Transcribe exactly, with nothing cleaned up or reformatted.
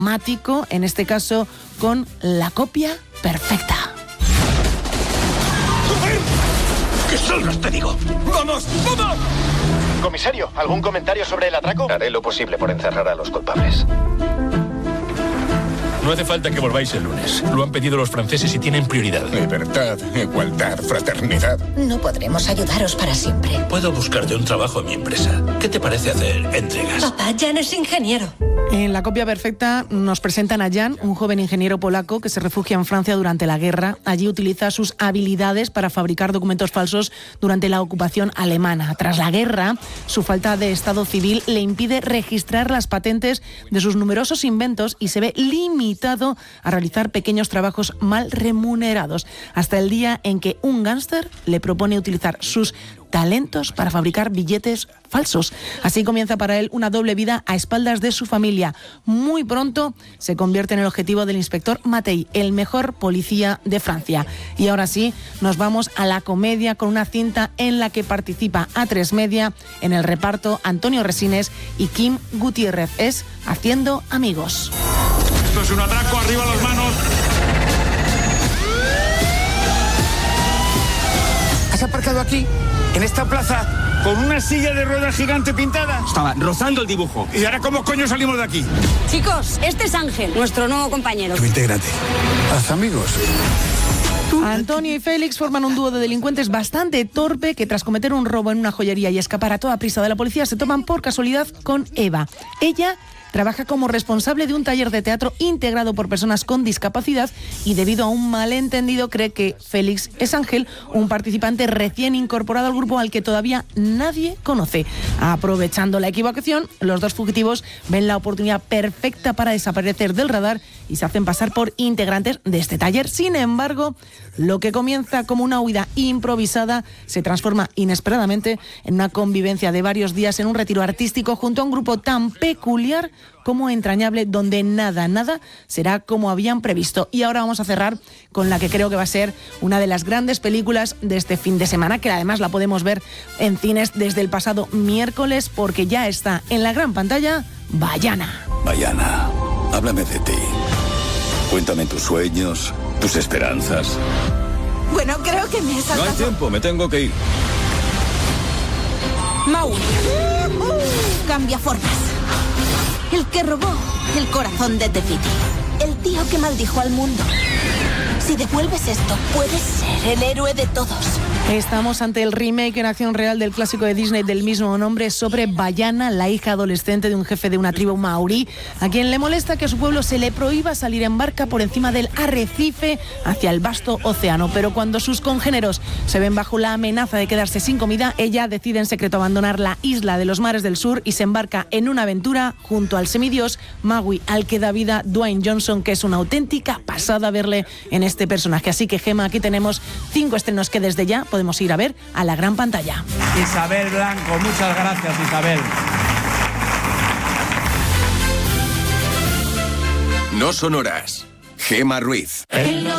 dramático, en este caso con La copia perfecta. ¡Que salgas, te digo! ¡Vamos, vamos! Comisario, ¿algún comentario sobre el atraco? Haré lo posible por encerrar a los culpables. No hace falta que volváis el lunes. Lo han pedido los franceses y tienen prioridad. Libertad, igualdad, fraternidad. No podremos ayudaros para siempre. Puedo buscarte un trabajo en mi empresa. ¿Qué te parece hacer entregas? Papá, Jan es ingeniero. En La copia perfecta nos presentan a Jan, un joven ingeniero polaco que se refugia en Francia durante la guerra. Allí utiliza sus habilidades para fabricar documentos falsos durante la ocupación alemana. Tras la guerra, su falta de estado civil le impide registrar las patentes de sus numerosos inventos y se ve limitado a realizar pequeños trabajos mal remunerados, hasta el día en que un gángster le propone utilizar sus talentos para fabricar billetes falsos. Así comienza para él una doble vida a espaldas de su familia. Muy pronto se convierte en el objetivo del inspector Mattei, el mejor policía de Francia. Y ahora sí, nos vamos a la comedia con una cinta en la que participa A tres Media, en el reparto Antonio Resines y Kim Gutiérrez. Es Haciendo amigos. Esto es un atraco, arriba las manos. ¿Has aparcado aquí? ¿En esta plaza? Con una silla de ruedas gigante pintada. Estaba rozando el dibujo. ¿Y ahora cómo coño salimos de aquí? Chicos, este es Ángel, nuestro nuevo compañero. Tú intégrate. Haz amigos. Antonio y Félix forman un dúo de delincuentes bastante torpe que, tras cometer un robo en una joyería y escapar a toda prisa de la policía, se toman por casualidad con Eva. Ella trabaja como responsable de un taller de teatro integrado por personas con discapacidad y, debido a un malentendido, cree que Félix es Ángel, un participante recién incorporado al grupo al que todavía nadie conoce. Aprovechando la equivocación, los dos fugitivos ven la oportunidad perfecta para desaparecer del radar y se hacen pasar por integrantes de este taller. Sin embargo, lo que comienza como una huida improvisada se transforma inesperadamente en una convivencia de varios días en un retiro artístico junto a un grupo tan peculiar como entrañable, donde nada, nada será como habían previsto. Y ahora vamos a cerrar con la que creo que va a ser una de las grandes películas de este fin de semana, que además la podemos ver en cines desde el pasado miércoles, porque ya está en la gran pantalla, Vaiana. Vaiana, háblame de ti. Cuéntame tus sueños, tus esperanzas. Bueno, creo que me he No saltado. hay tiempo, me tengo que ir. Maui. Cambia formas. El que robó el corazón de The City. El tío que maldijo al mundo. Si devuelves esto, puedes ser el héroe de todos. Estamos ante el remake en acción real del clásico de Disney del mismo nombre sobre Vaiana, la hija adolescente de un jefe de una tribu maorí, a quien le molesta que a su pueblo se le prohíba salir en barca por encima del arrecife hacia el vasto océano. Pero cuando sus congéneros se ven bajo la amenaza de quedarse sin comida, ella decide en secreto abandonar la isla de los mares del sur y se embarca en una aventura junto al semidios Maui, al que da vida Dwayne Johnson, que es una auténtica pasada verle en este personaje. Así que, Gema, aquí tenemos cinco estrenos que desde ya podemos ir a ver a la gran pantalla. Isabel Blanco, muchas gracias, Isabel. No sonoras. Gema Ruiz. En los